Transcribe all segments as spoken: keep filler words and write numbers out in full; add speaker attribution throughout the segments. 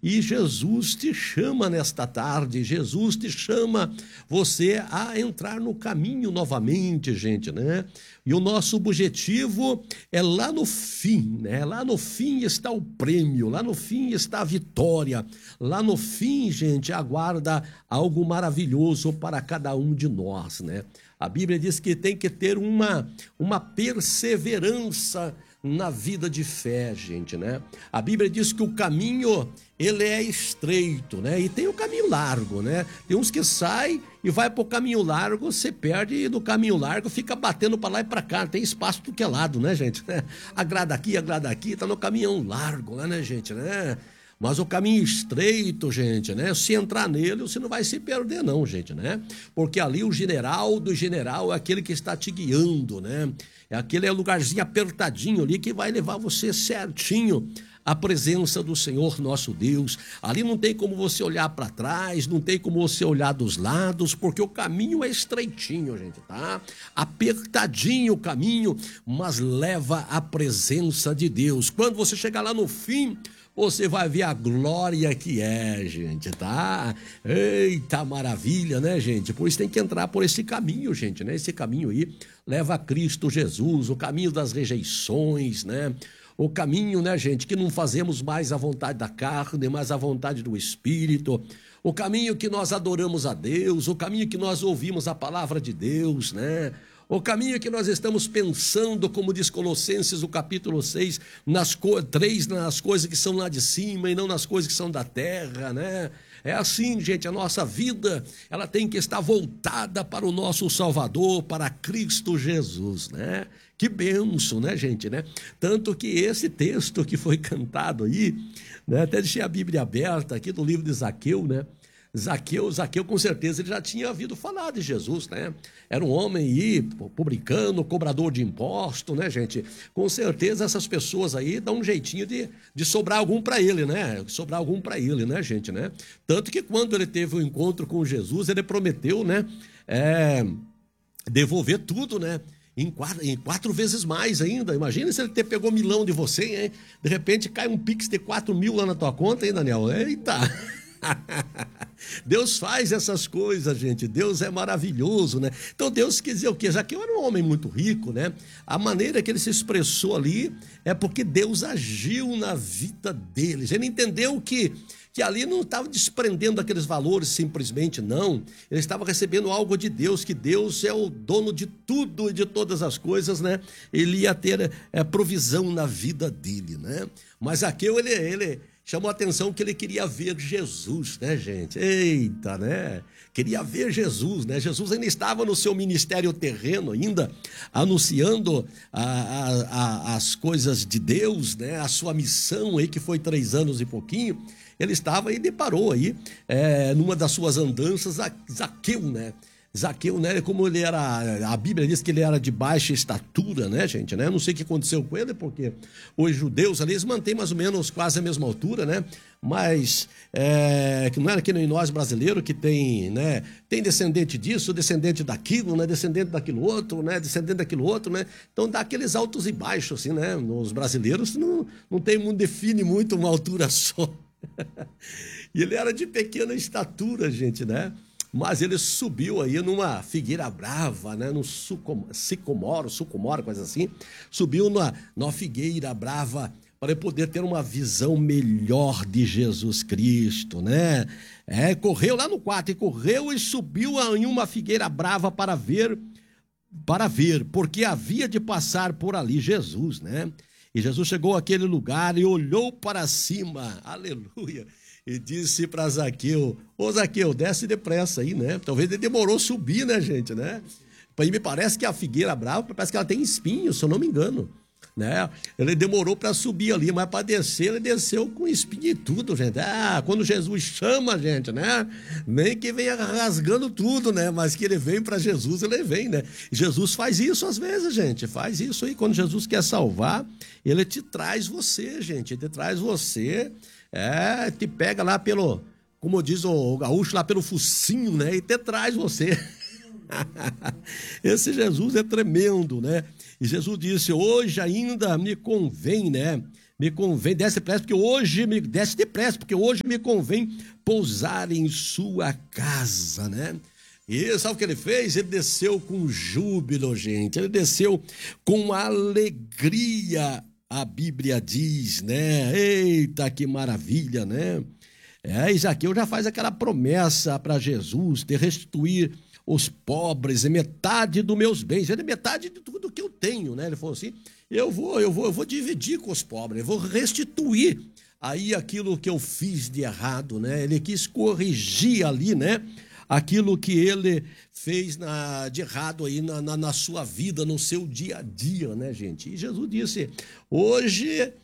Speaker 1: E Jesus te chama nesta tarde, Jesus te chama você a entrar no caminho novamente, gente, né? E o nosso objetivo é lá no fim, né? Lá no fim está o prêmio, lá no fim está a vitória, lá no fim, gente, aguarda algo maravilhoso para cada um de nós, né? A Bíblia diz que tem que ter uma, uma perseverança na vida de fé, gente, né? A Bíblia diz que o caminho, ele é estreito, né? E tem o caminho largo, né? Tem uns que saem e vai pro caminho largo, você perde e no caminho largo fica batendo para lá e para cá, tem espaço do que é lado, né, gente? Agrada aqui, agrada aqui, tá no caminhão largo, né, gente, né? Mas o caminho estreito, gente, né? Se entrar nele, você não vai se perder não, gente, né? Porque ali o general do general é aquele que está te guiando, né? É aquele lugarzinho apertadinho ali que vai levar você certinho à presença do Senhor nosso Deus. Ali não tem como você olhar para trás, não tem como você olhar dos lados, porque o caminho é estreitinho, gente, tá? Apertadinho o caminho, mas leva à presença de Deus. Quando você chegar lá no fim, você vai ver a glória que é, gente, tá? Eita maravilha, né, gente? Por isso tem que entrar por esse caminho, gente, né? Esse caminho aí leva a Cristo Jesus, o caminho das rejeições, né? O caminho, né, gente, que não fazemos mais a vontade da carne, mas a vontade do Espírito. O caminho que nós adoramos a Deus, o caminho que nós ouvimos a palavra de Deus, né? O caminho que nós estamos pensando, como diz Colossenses, o capítulo seis, nas co- três, nas coisas que são lá de cima e não nas coisas que são da terra, né? É assim, gente, a nossa vida, ela tem que estar voltada para o nosso Salvador, para Cristo Jesus, né? Que bênção, né, gente, né? Tanto que esse texto que foi cantado aí, né? Até deixei a Bíblia aberta aqui no livro de Zaqueu, né? Zaqueu, Zaqueu, com certeza, ele já tinha ouvido falar de Jesus, né? Era um homem aí, publicano, cobrador de imposto, né, gente? Com certeza essas pessoas aí dão um jeitinho de, de sobrar algum para ele, né? Sobrar algum para ele, né, gente, né? Tanto que quando ele teve o um encontro com Jesus, ele prometeu, né? É, devolver tudo, né? Em quatro, em quatro vezes mais ainda. Imagina se ele ter pegou milão de você, hein? De repente cai um pix de quatro mil lá na tua conta, hein, Daniel? Eita! Deus faz essas coisas, gente. Deus é maravilhoso, né? Então Deus quis dizer o quê? Zaqueu era um homem muito rico, né? A maneira que ele se expressou ali é porque Deus agiu na vida deles. Ele entendeu que, que ali não estava desprendendo aqueles valores simplesmente, não. Ele estava recebendo algo de Deus, que Deus é o dono de tudo e de todas as coisas, né? Ele ia ter é, provisão na vida dele, né? Mas Zaqueu, ele... ele chamou a atenção que ele queria ver Jesus, né, gente? Eita, né? Queria ver Jesus, né? Jesus ainda estava no seu ministério terreno, ainda anunciando a, a, a, as coisas de Deus, né? A sua missão aí, que foi três anos e pouquinho. Ele estava e deparou aí, é, numa das suas andanças, a Zaqueu, né? Zaqueu, né, como ele era, a Bíblia diz que ele era de baixa estatura, né, gente, né, eu não sei o que aconteceu com ele, porque os judeus ali, eles mantêm mais ou menos quase a mesma altura, né, mas é, que não era que nem nós brasileiros, que tem, né, tem descendente disso, descendente daquilo, né, descendente daquilo outro, né, descendente daquilo outro, né, então dá aqueles altos e baixos, assim, né, os brasileiros não, não tem, não define muito uma altura só, e ele era de pequena estatura, gente, né, mas ele subiu aí numa figueira brava, né? Num sicomoro, sucomoro, coisa assim. Subiu numa, numa figueira brava para poder ter uma visão melhor de Jesus Cristo, né? É, correu lá no quarto e correu e subiu em uma figueira brava para ver, para ver, porque havia de passar por ali Jesus, né? E Jesus chegou àquele lugar e olhou para cima, aleluia, e disse para Zaqueu, ô Zaqueu, desce depressa aí, né? Talvez ele demorou a subir, né, gente, né? E me parece que a figueira brava, parece que ela tem espinhos, se eu não me engano, né? Ele demorou para subir ali, mas para descer, ele desceu com espinho e tudo, gente. Ah, quando Jesus chama, gente, né? Nem que venha rasgando tudo, né? Mas que ele vem para Jesus, ele vem, né? E Jesus faz isso às vezes, gente, faz isso aí. Quando Jesus quer salvar, ele te traz você, gente, ele te traz você... É, te pega lá pelo, como diz o gaúcho, lá pelo focinho, né? E te traz você. Esse Jesus é tremendo, né? E Jesus disse, hoje ainda me convém, né? me convém, desce depressa, porque hoje me, desce depressa, porque hoje me convém pousar em sua casa, né? E sabe o que ele fez? Ele desceu com júbilo, gente, ele desceu com alegria, a Bíblia diz, né? Eita, que maravilha, né? É, e Zaqueu já faz aquela promessa para Jesus de restituir os pobres e metade dos meus bens, ele é metade de tudo que eu tenho, né? Ele falou assim, eu vou, eu vou, eu vou dividir com os pobres, eu vou restituir aí aquilo que eu fiz de errado, né? Ele quis corrigir ali, né? Aquilo que ele fez na, de errado aí na, na, na sua vida, no seu dia a dia, né, gente? E Jesus disse, hoje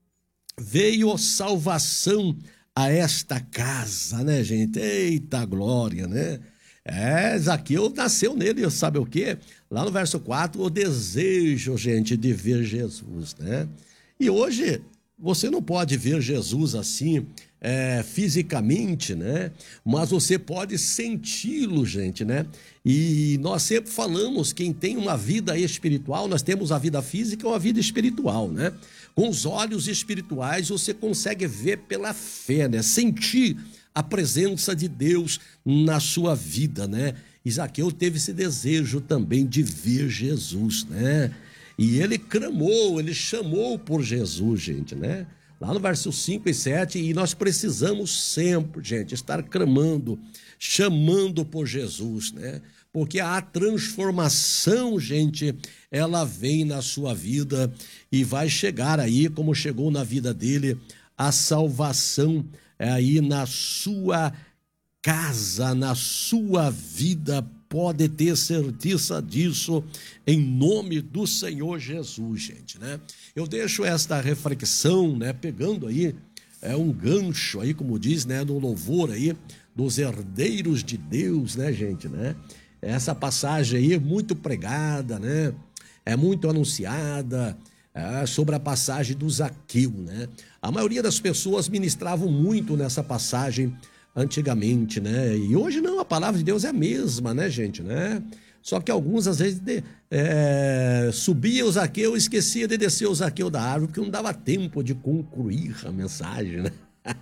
Speaker 1: veio salvação a esta casa, né, gente? Eita glória, né? É, Zaqueu nasceu nele, sabe o quê? Lá no verso quatro, o desejo, gente, de ver Jesus, né? E hoje, você não pode ver Jesus assim, é, fisicamente, né? Mas você pode senti-lo, gente, né? E nós sempre falamos, quem tem uma vida espiritual, nós temos a vida física ou a vida espiritual, né? Com os olhos espirituais, você consegue ver pela fé, né? Sentir a presença de Deus na sua vida, né? Zaqueu teve esse desejo também de ver Jesus, né? E ele clamou, ele chamou por Jesus, gente, né? Lá no verso cinco e sete, e nós precisamos sempre, gente, estar clamando, chamando por Jesus, né? Porque a transformação, gente, ela vem na sua vida e vai chegar aí, como chegou na vida dele, a salvação aí na sua casa, na sua vida, pode ter certeza disso, em nome do Senhor Jesus, gente, né? Eu deixo esta reflexão, né, pegando aí, é um gancho aí, como diz, né, no louvor aí, dos herdeiros de Deus, né, gente, né? Essa passagem aí é muito pregada, né? É muito anunciada, é, sobre a passagem do Zaqueu, né? A maioria das pessoas ministravam muito nessa passagem antigamente, né? E hoje não, a palavra de Deus é a mesma, né, gente, né? Só que alguns, às vezes, de, é, subia o Zaqueu e esquecia de descer o Zaqueu da árvore, porque não dava tempo de concluir a mensagem, né?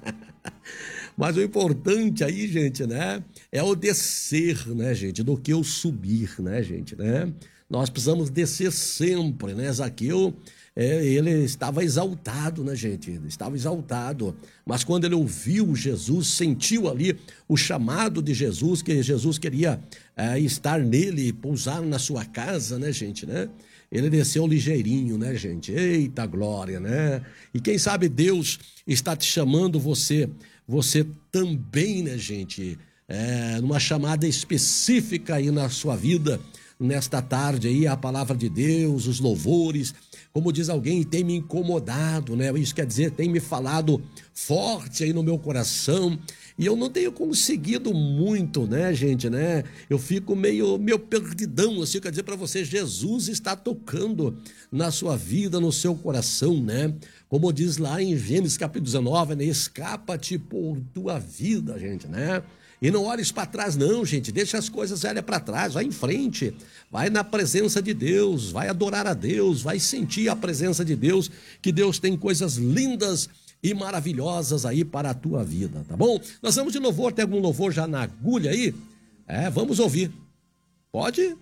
Speaker 1: Mas o importante aí, gente, né, é o descer, né, gente, do que o subir, né, gente, né? Nós precisamos descer sempre, né? Zaqueu, é, ele estava exaltado, né, gente? Ele estava exaltado. Mas quando ele ouviu Jesus, sentiu ali o chamado de Jesus, que Jesus queria é, estar nele, pousar na sua casa, né, gente, né? Ele desceu ligeirinho, né, gente? Eita glória, né? E quem sabe Deus está te chamando você, você também, né, gente? É, numa chamada específica aí na sua vida, nesta tarde aí, a palavra de Deus, os louvores, como diz alguém, tem me incomodado, né? Isso quer dizer, tem me falado forte aí no meu coração, e eu não tenho conseguido muito, né, gente, né? Eu fico meio, meio perdidão, assim, quer dizer para você, Jesus está tocando na sua vida, no seu coração, né? Como diz lá em Gênesis capítulo dezenove, né? Escapa-te por tua vida, gente, né? E não olhes para trás não, gente, deixa as coisas velhas para trás, vai em frente, vai na presença de Deus, vai adorar a Deus, vai sentir a presença de Deus, que Deus tem coisas lindas e maravilhosas aí para a tua vida, tá bom? Nós vamos de louvor, tem algum louvor já na agulha aí? É, vamos ouvir. Pode?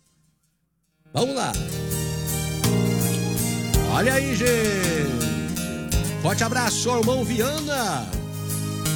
Speaker 1: Vamos lá. Olha aí, gente. Forte abraço, irmão Viana.